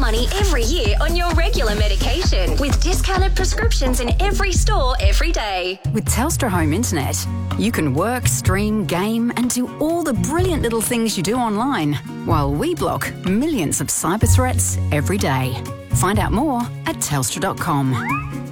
money every year on your regular medication with discounted prescriptions in every store every day. With Telstra Home Internet, you can work, stream, game and do all the brilliant little things you do online, while we block millions of cyber threats every day. Find out more at telstra.com.